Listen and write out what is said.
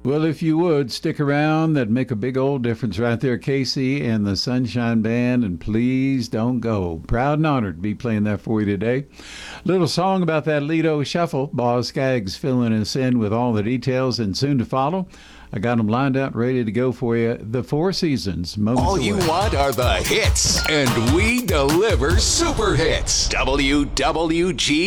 Well, if you would stick around, that'd make a big old difference right there, Casey and the Sunshine Band. And please don't go. Proud and honored to be playing that for you today. Little song about that Lido Shuffle. Boz Scaggs filling us in with all the details, and soon to follow, I got them lined out, ready to go for you. The Four Seasons. Moments All you away. want are the hits, and we deliver super hits. WWG